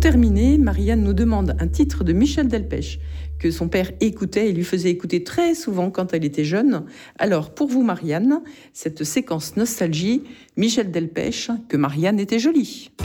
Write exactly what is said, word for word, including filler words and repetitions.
terminer, Marianne nous demande un titre de Michel Delpech que son père écoutait et lui faisait écouter très souvent quand elle était jeune. Alors, pour vous, Marianne, cette séquence nostalgie, Michel Delpech, que Marianne était jolie.